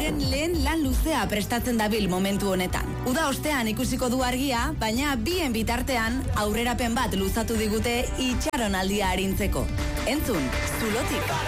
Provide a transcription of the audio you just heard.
Zuloaren lehen lan luzea prestatzen dabil momentu honetan. Uda ostean ikusiko du argia, baina bien bitartean aurrerapen bat luzatu digute itxaronaldia arintzeko. Entzun, Zulotik.